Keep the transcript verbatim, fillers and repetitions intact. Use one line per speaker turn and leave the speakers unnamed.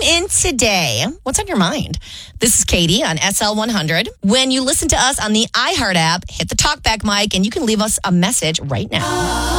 in today. What's on your mind? This is Katie on S L one hundred. When you listen to us on the iHeart app, hit the talkback mic and you can leave us a message right now.